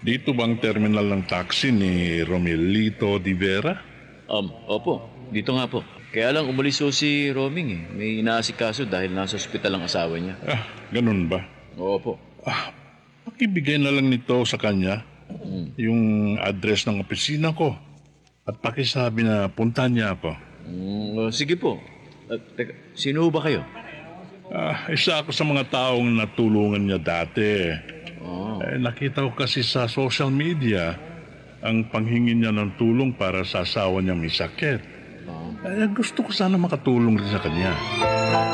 Dito bang terminal ng taxi ni Romelito Di Vera? Opo. Dito nga po. Kaya lang umalis ho si Roming eh. May inaasikaso dahil nasa ospital ang asawa niya. Ganun ba? Opo. Pakibigay na lang nito sa kanya yung address ng opisina ko. At pakisabi na puntahan niya ako. Sige po. Teka, sino ho ba kayo? Isa ako sa mga taong natulungan niya dati. Oh. Nakita ko kasi sa social media ang panghingi niya ng tulong para sa asawa niya may sakit. Gusto ko sana makatulong rin sa kanya.